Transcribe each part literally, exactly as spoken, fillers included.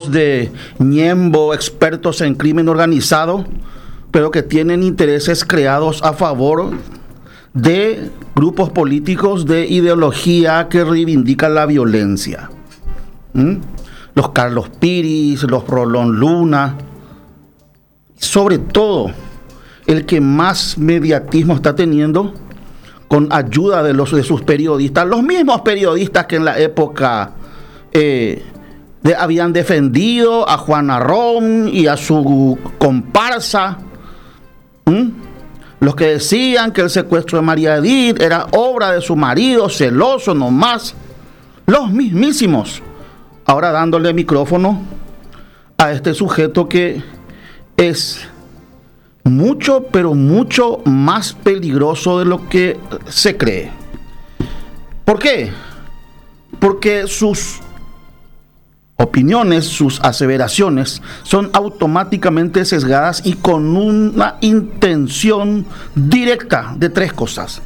grupos de ñembo, expertos en crimen organizado, pero que tienen intereses creados a favor de grupos políticos de ideología que reivindican la violencia. ¿Mm? Los Carlos Piris, los Rolón Luna, sobre todo el que más mediatismo está teniendo con ayuda de, los, de sus periodistas, los mismos periodistas que en la época eh, de, habían defendido a Juana Rom y a su comparsa, ¿Mm? los que decían que el secuestro de María Edith era obra de su marido, celoso nomás, los mismísimos, ahora dándole micrófono a este sujeto que es mucho, pero mucho más peligroso de lo que se cree. ¿Por qué? Porque sus opiniones, sus aseveraciones son automáticamente sesgadas y con una intención directa de tres cosas: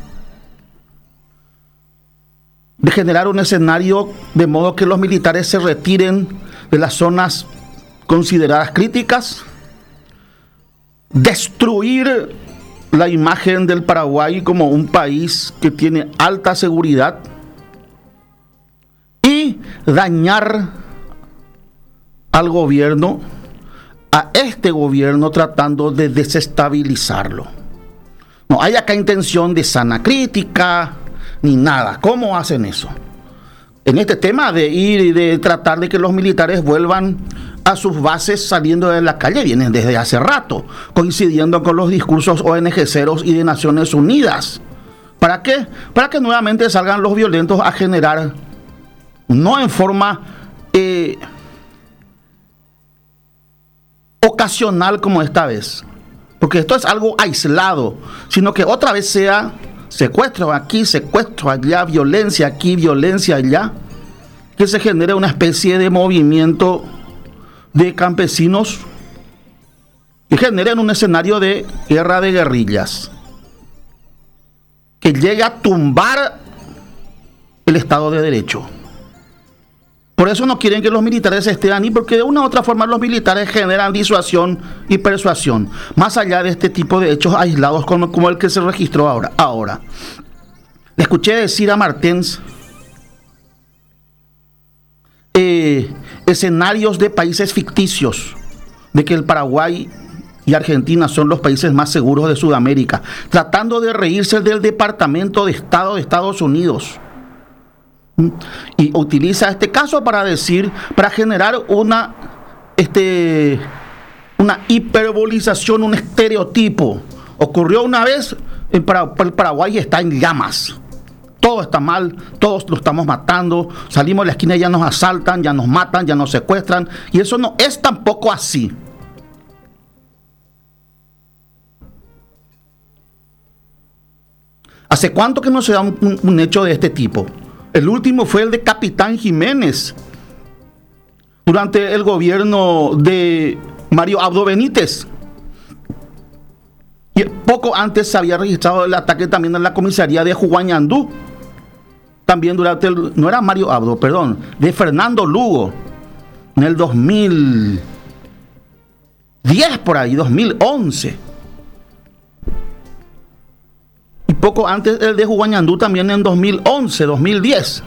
de generar un escenario de modo que los militares se retiren de las zonas consideradas críticas, destruir la imagen del Paraguay como un país que tiene alta seguridad y dañar al gobierno, a este gobierno, tratando de desestabilizarlo. No hay acá intención de sana crítica ni nada. ¿Cómo hacen eso? En este tema de ir y de tratar de que los militares vuelvan a sus bases saliendo de la calle, vienen desde hace rato, coincidiendo con los discursos O N G ceros y de Naciones Unidas. ¿Para qué? Para que nuevamente salgan los violentos a generar, no en forma eh, ocasional como esta vez, porque esto es algo aislado, sino que otra vez sea secuestro aquí, secuestro allá, violencia aquí, violencia allá, que se genere una especie de movimiento de campesinos que generen un escenario de guerra de guerrillas que llegue a tumbar el Estado de Derecho. Por eso no quieren que los militares estén ahí, porque de una u otra forma los militares generan disuasión y persuasión, más allá de este tipo de hechos aislados como, como el que se registró ahora. Ahora, le escuché decir a Martens eh, escenarios de países ficticios, de que el Paraguay y Argentina son los países más seguros de Sudamérica, tratando de reírse del Departamento de Estado de Estados Unidos. Y utiliza este caso para decir, para generar una, este, una hiperbolización, un estereotipo. Ocurrió una vez, el Paraguay está en llamas. Todo está mal, todos lo estamos matando, salimos de la esquina y ya nos asaltan, ya nos matan, ya nos secuestran. Y eso no es tampoco así. ¿Hace cuánto que no se da un, un, un hecho de este tipo? El último fue el de Capitán Jiménez, durante el gobierno de Mario Abdo Benítez. Y poco antes se había registrado el ataque también en la comisaría de Huañandú. También durante el, no era Mario Abdo, perdón, de Fernando Lugo, en el dos mil diez por ahí, dos mil once. Y poco antes el de Huañandú también en dos mil once, dos mil diez.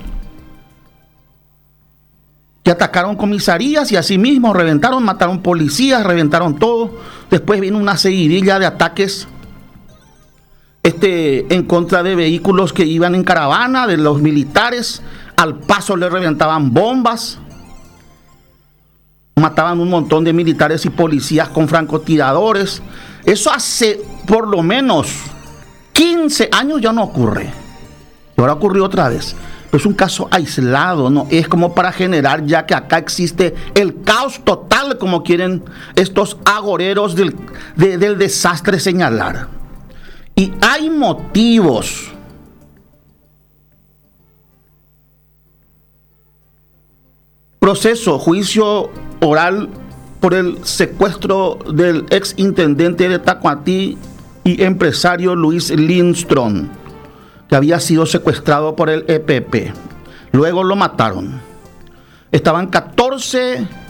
Que atacaron comisarías y así mismo reventaron, mataron policías, reventaron todo. Después vino una seguidilla de ataques este, en contra de vehículos que iban en caravana, de los militares. Al paso le reventaban bombas. Mataban un montón de militares y policías con francotiradores. Eso hace por lo menos quince años ya no ocurre. Y ahora ocurrió otra vez. Pero es un caso aislado, no es como para generar ya que acá existe el caos total, como quieren estos agoreros del, de, del desastre señalar. Y hay motivos. Proceso, juicio oral por el secuestro del ex intendente de Tacuatí y empresario Luis Lindström, que había sido secuestrado por el E P P. Luego lo mataron. Estaban catorce